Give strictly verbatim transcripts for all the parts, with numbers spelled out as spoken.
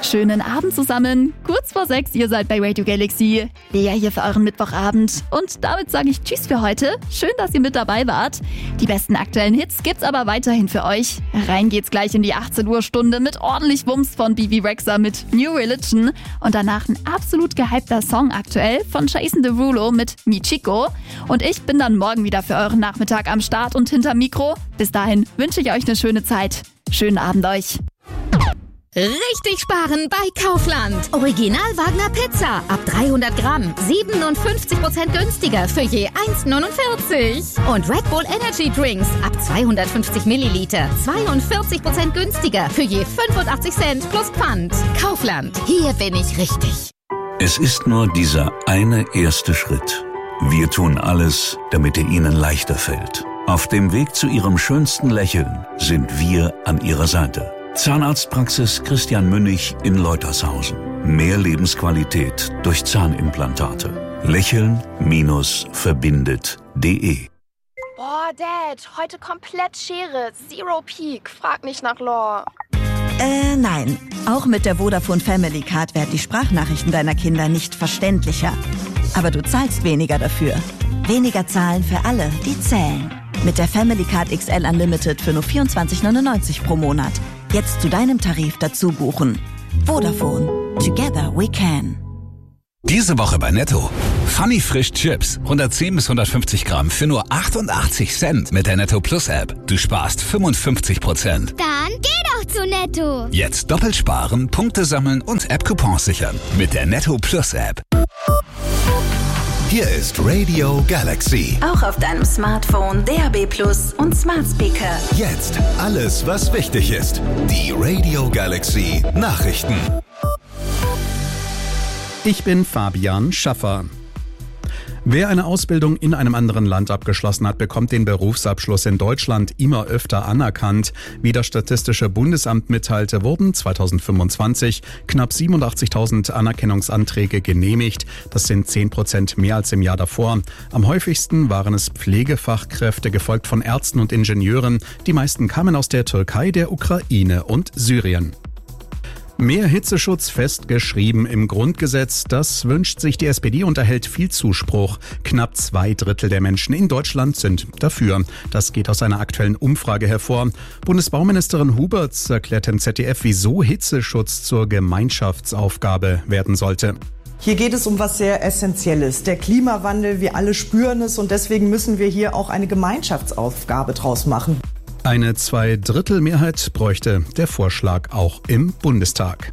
Schönen Abend zusammen. Kurz vor sechs, ihr seid bei Radio Galaxy. Lea hier für euren Mittwochabend. Und damit sage ich Tschüss für heute. Schön, dass ihr mit dabei wart. Die besten aktuellen Hits gibt's aber weiterhin für euch. Rein geht's gleich in die achtzehn Uhr Stunde mit ordentlich Wumms von B B Rexha mit New Religion. Und danach ein absolut gehypter Song aktuell von Jason Derulo mit Mi Chico. Und ich bin dann morgen wieder für euren Nachmittag am Start und hinterm Mikro. Bis dahin wünsche ich euch eine schöne Zeit. Schönen Abend euch. Richtig sparen bei Kaufland. Original Wagner Pizza ab dreihundert Gramm. siebenundfünfzig Prozent günstiger für je eins neunundvierzig. Und Red Bull Energy Drinks ab zweihundertfünfzig Milliliter. zweiundvierzig Prozent günstiger für je fünfundachtzig Cent plus Pfand. Kaufland. Hier bin ich richtig. Es ist nur dieser eine erste Schritt. Wir tun alles, damit er Ihnen leichter fällt. Auf dem Weg zu Ihrem schönsten Lächeln sind wir an Ihrer Seite. Zahnarztpraxis Christian Münnig in Leutershausen. Mehr Lebensqualität durch Zahnimplantate. Lächeln-verbindet punkt de. Boah, Dad, heute komplett Schere. Zero Peak. Frag nicht nach Lore. Äh, nein. Auch mit der Vodafone Family Card werden die Sprachnachrichten deiner Kinder nicht verständlicher. Aber du zahlst weniger dafür. Weniger zahlen für alle, die zählen. Mit der Family Card X L Unlimited für nur vierundzwanzig neunundneunzig pro Monat. Jetzt zu deinem Tarif dazu buchen. Vodafone. Together we can. Diese Woche bei Netto. Funny Frisch Chips. hundertzehn bis hundertfünfzig Gramm für nur achtundachtzig Cent mit der Netto Plus App. Du sparst fünfundfünfzig Prozent. Dann geh doch zu Netto. Jetzt doppelt sparen, Punkte sammeln und App-Coupons sichern. Mit der Netto Plus App. Hier ist Radio Galaxy. Auch auf deinem Smartphone, D A B Plus und Smart Speaker. Jetzt alles, was wichtig ist. Die Radio Galaxy Nachrichten. Ich bin Fabian Schaffer. Wer eine Ausbildung in einem anderen Land abgeschlossen hat, bekommt den Berufsabschluss in Deutschland immer öfter anerkannt. Wie das Statistische Bundesamt mitteilte, wurden zweitausendfünfundzwanzig knapp siebenundachtzigtausend Anerkennungsanträge genehmigt. Das sind zehn Prozent mehr als im Jahr davor. Am häufigsten waren es Pflegefachkräfte, gefolgt von Ärzten und Ingenieuren. Die meisten kamen aus der Türkei, der Ukraine und Syrien. Mehr Hitzeschutz festgeschrieben im Grundgesetz, das wünscht sich die S P D und erhält viel Zuspruch. Knapp zwei Drittel der Menschen in Deutschland sind dafür. Das geht aus einer aktuellen Umfrage hervor. Bundesbauministerin Huberts erklärt im Z D F, wieso Hitzeschutz zur Gemeinschaftsaufgabe werden sollte. Hier geht es um was sehr Essentielles. Der Klimawandel, wir alle spüren es und deswegen müssen wir hier auch eine Gemeinschaftsaufgabe draus machen. Eine Zweidrittelmehrheit bräuchte der Vorschlag auch im Bundestag.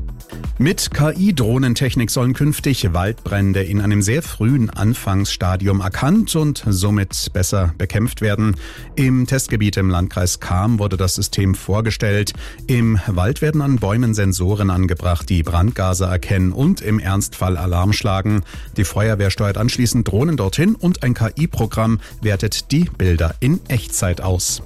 Mit K I-Drohnentechnik sollen künftig Waldbrände in einem sehr frühen Anfangsstadium erkannt und somit besser bekämpft werden. Im Testgebiet im Landkreis Cham wurde das System vorgestellt. Im Wald werden an Bäumen Sensoren angebracht, die Brandgase erkennen und im Ernstfall Alarm schlagen. Die Feuerwehr steuert anschließend Drohnen dorthin und ein K I-Programm wertet die Bilder in Echtzeit aus.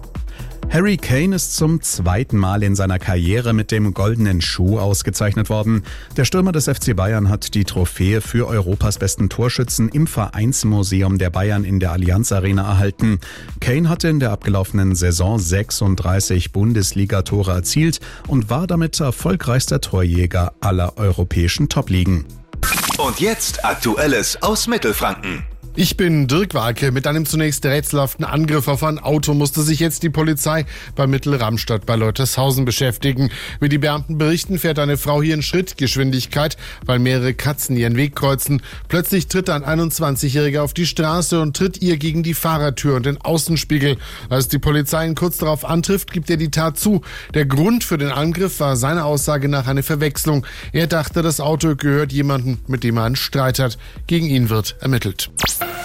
Harry Kane ist zum zweiten Mal in seiner Karriere mit dem Goldenen Schuh ausgezeichnet worden. Der Stürmer des F C Bayern hat die Trophäe für Europas besten Torschützen im Vereinsmuseum der Bayern in der Allianz Arena erhalten. Kane hatte in der abgelaufenen Saison sechsunddreißig Bundesliga-Tore erzielt und war damit erfolgreichster Torjäger aller europäischen Top-Ligen. Und jetzt Aktuelles aus Mittelfranken. Ich bin Dirk Walke. Mit einem zunächst rätselhaften Angriff auf ein Auto musste sich jetzt die Polizei bei Mittelramstadt bei Leutershausen beschäftigen. Wie die Beamten berichten, fährt eine Frau hier in Schrittgeschwindigkeit, weil mehrere Katzen ihren Weg kreuzen. Plötzlich tritt ein einundzwanzigjähriger auf die Straße und tritt ihr gegen die Fahrertür und den Außenspiegel. Als die Polizei ihn kurz darauf antrifft, gibt er die Tat zu. Der Grund für den Angriff war seiner Aussage nach eine Verwechslung. Er dachte, das Auto gehört jemandem, mit dem er einen Streit hat. Gegen ihn wird ermittelt.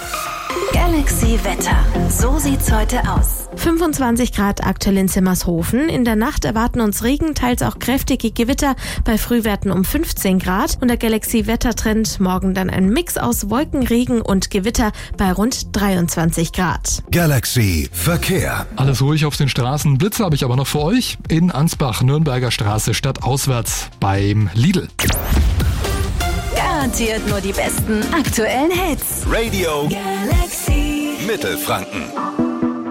Galaxy Wetter. So sieht's heute aus. fünfundzwanzig Grad aktuell in Zimmershofen. In der Nacht erwarten uns Regen, teils auch kräftige Gewitter bei Frühwerten um fünfzehn Grad. Und der Galaxy Wettertrend morgen dann ein Mix aus Wolken, Regen und Gewitter bei rund dreiundzwanzig Grad. Galaxy Verkehr. Alles ruhig auf den Straßen. Blitze habe ich aber noch für euch. In Ansbach, Nürnberger Straße, stadtauswärts beim Lidl. Garantiert nur die besten aktuellen Hits. Radio Galaxy Mittelfranken.